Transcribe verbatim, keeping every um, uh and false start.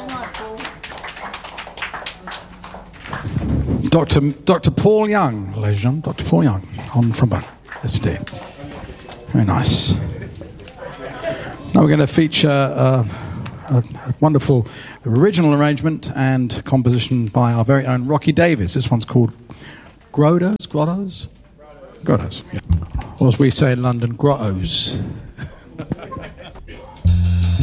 Doctor Doctor Paul Young, ladies and gentlemen, Doctor Paul Young on trombone. Yes, indeed. Very nice. Now we're going to feature uh, a wonderful original arrangement and composition by our very own Rocky Davis. This one's called Grottos, Grottos, Grottos. Yeah. Or as we say in London, Grottos.